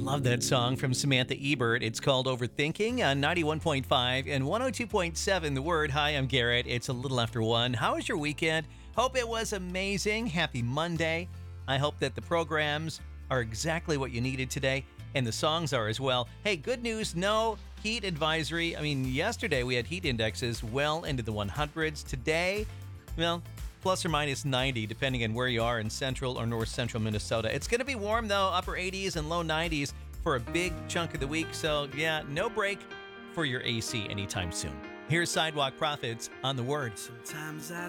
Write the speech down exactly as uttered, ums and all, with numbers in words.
Love that song from Samantha Ebert. It's called Overthinking on ninety-one point five and one oh two point seven The Word. Hi, I'm Garrett. It's a little after one. How was your weekend? Hope it was amazing. Happy Monday. I hope that the programs are exactly what you needed today, and the songs are as well. Hey, good news, no heat advisory. I mean, yesterday we had heat indexes well into the hundreds. Today, well, plus or minus ninety, depending on where you are in central or north central Minnesota. It's going to be warm, though, upper eighties and low nineties for a big chunk of the week. So, yeah, no break for your A C anytime soon. Here's Sidewalk Prophets on The Word. Sometimes I